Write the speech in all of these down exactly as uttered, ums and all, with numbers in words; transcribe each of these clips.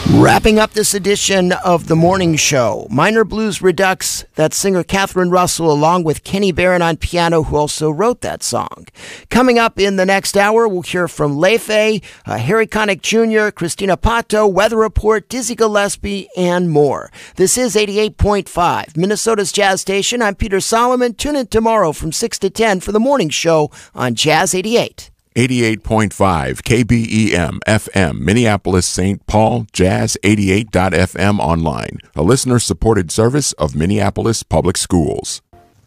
Wrapping up this edition of The Morning Show, Minor Blues Redux, that singer Catherine Russell, along with Kenny Barron on piano, who also wrote that song. Coming up in the next hour, we'll hear from Leifé, uh, Harry Connick Junior, Christina Pato, Weather Report, Dizzy Gillespie, and more. This is eighty-eight point five, Minnesota's Jazz Station. I'm Peter Solomon. Tune in tomorrow from six to ten for The Morning Show on Jazz eighty-eight. eighty-eight point five K B E M F M, Minneapolis, Saint Paul, jazz eighty-eight dot f m online, a listener-supported service of Minneapolis Public Schools.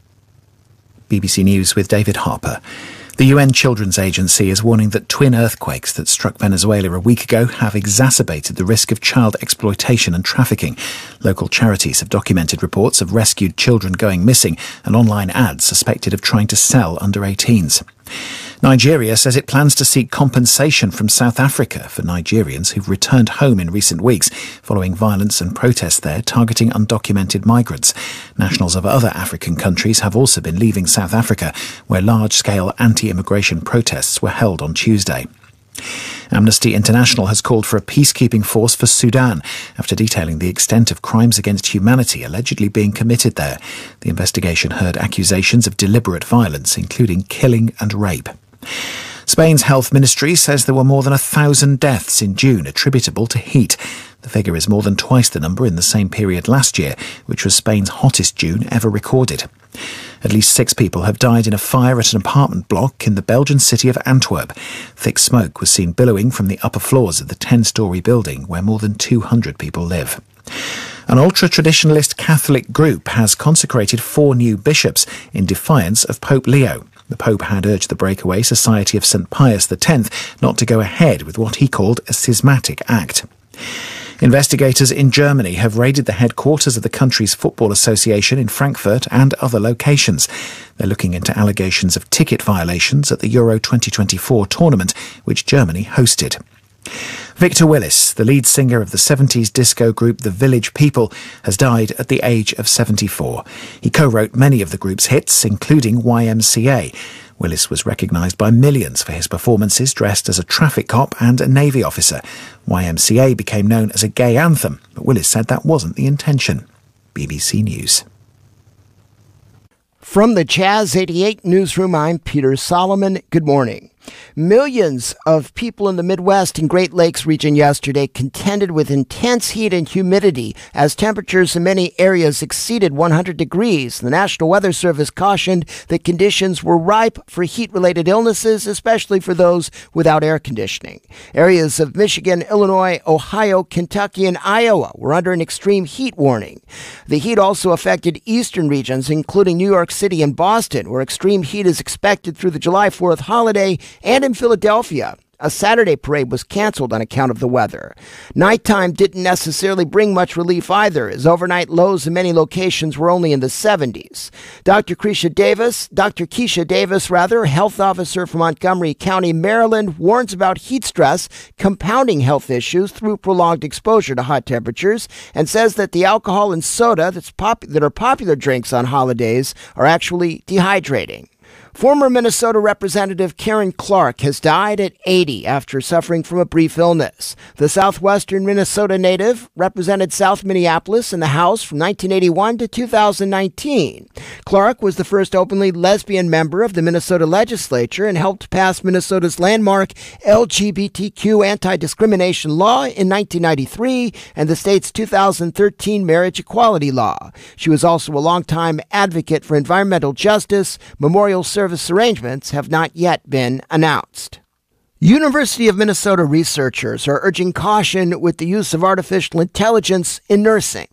B B C News with David Harper. The U N Children's Agency is warning that twin earthquakes that struck Venezuela a week ago have exacerbated the risk of child exploitation and trafficking. Local charities have documented reports of rescued children going missing and online ads suspected of trying to sell under eighteens. Nigeria says it plans to seek compensation from South Africa for Nigerians who've returned home in recent weeks following violence and protests there targeting undocumented migrants. Nationals of other African countries have also been leaving South Africa, where large-scale anti-immigration protests were held on Tuesday. Amnesty International has called for a peacekeeping force for Sudan after detailing the extent of crimes against humanity allegedly being committed there. The investigation heard accusations of deliberate violence, including killing and rape. Spain's health ministry says there were more than a thousand deaths in June attributable to heat. The figure is more than twice the number in the same period last year, which was Spain's hottest June ever recorded. At least six people have died in a fire at an apartment block in the Belgian city of Antwerp. Thick smoke was seen billowing from the upper floors of the ten-storey building where more than two hundred people live. An ultra-traditionalist Catholic group has consecrated four new bishops in defiance of Pope Leo. The Pope had urged the breakaway Society of Saint Pius the tenth not to go ahead with what he called a schismatic act. Investigators in Germany have raided the headquarters of the country's football association in Frankfurt and other locations. They're looking into allegations of ticket violations at the Euro twenty twenty-four tournament, which Germany hosted. Victor Willis, the lead singer of the seventies disco group The Village People, has died at the age of seventy-four. He co-wrote many of the group's hits, including Y M C A. Willis was recognised by millions for his performances dressed as a traffic cop and a Navy officer. Y M C A became known as a gay anthem, but Willis said that wasn't the intention. B B C News. From the Jazz eighty-eight newsroom, I'm Peter Solomon. Good morning. Millions of people in the Midwest and Great Lakes region yesterday contended with intense heat and humidity as temperatures in many areas exceeded one hundred degrees. The National Weather Service cautioned that conditions were ripe for heat-related illnesses, especially for those without air conditioning. Areas of Michigan, Illinois, Ohio, Kentucky, and Iowa were under an extreme heat warning. The heat also affected eastern regions, including New York City and Boston, where extreme heat is expected through the July fourth holiday, and in Philadelphia. A Saturday parade was canceled on account of the weather. Nighttime didn't necessarily bring much relief either, as overnight lows in many locations were only in the seventies. Doctor Keisha Davis, Doctor Keisha Davis, rather, health officer from Montgomery County, Maryland, warns about heat stress compounding health issues through prolonged exposure to hot temperatures, and says that the alcohol and soda that's pop- that are popular drinks on holidays are actually dehydrating. Former Minnesota Representative Karen Clark has died at eighty after suffering from a brief illness. The southwestern Minnesota native represented South Minneapolis in the House from nineteen eighty-one to two thousand nineteen. Clark was the first openly lesbian member of the Minnesota legislature and helped pass Minnesota's landmark L G B T Q anti-discrimination law in nineteen ninety-three and the state's two thousand thirteen marriage equality law. She was also a longtime advocate for environmental justice. Memorial service arrangements have not yet been announced. University of Minnesota researchers are urging caution with the use of artificial intelligence in nursing.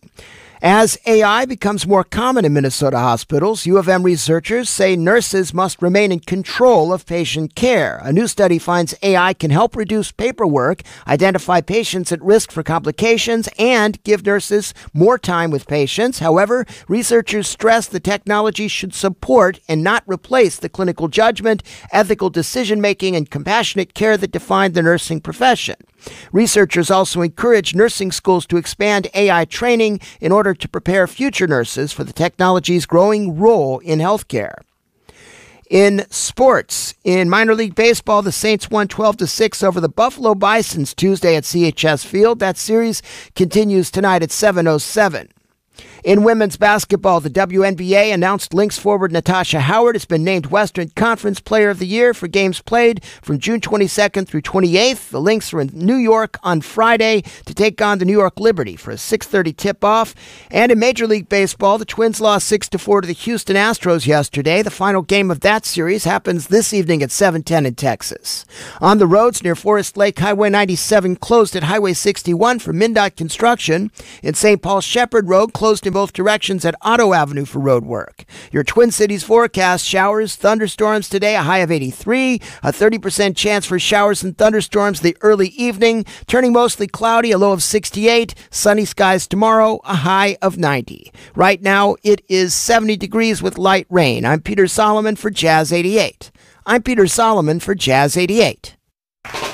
As A I becomes more common in Minnesota hospitals, U of M researchers say nurses must remain in control of patient care. A new study finds A I can help reduce paperwork, identify patients at risk for complications, and give nurses more time with patients. However, researchers stress the technology should support and not replace the clinical judgment, ethical decision-making, and compassionate care that define the nursing profession. Researchers also encourage nursing schools to expand A I training in order to prepare future nurses for the technology's growing role in healthcare. In sports, in minor league baseball, the Saints won twelve to six over the Buffalo Bisons Tuesday at C H S Field. That series continues tonight at seven oh seven. In women's basketball, the W N B A announced Lynx forward Natasha Howard has been named Western Conference Player of the Year for games played from June twenty-second through twenty-eighth. The Lynx are in New York on Friday to take on the New York Liberty for a six thirty tip-off. And in Major League Baseball, the Twins lost six to four to the Houston Astros yesterday. The final game of that series happens this evening at seven ten in Texas. On the roads near Forest Lake, Highway ninety-seven closed at Highway sixty-one for MnDOT construction. In Saint Paul, Shepherd Road closed in both directions at Otto Avenue for road work. Your Twin Cities forecast: showers, thunderstorms today, a high of eighty-three, a thirty percent chance for showers and thunderstorms the early evening, turning mostly cloudy, a low of sixty-eight, sunny skies tomorrow, a high of ninety. Right now, it is seventy degrees with light rain. I'm Peter Solomon for Jazz eighty-eight. I'm Peter Solomon for Jazz eighty-eight.